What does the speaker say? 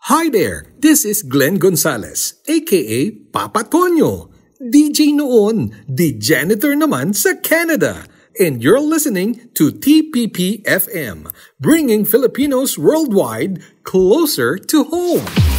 Hi there, this is Glenn Gonzalez, aka Papa Tonyo. DJ noon, the janitor naman sa Canada. And you're listening to TPP FM, bringing Filipinos worldwide closer to home.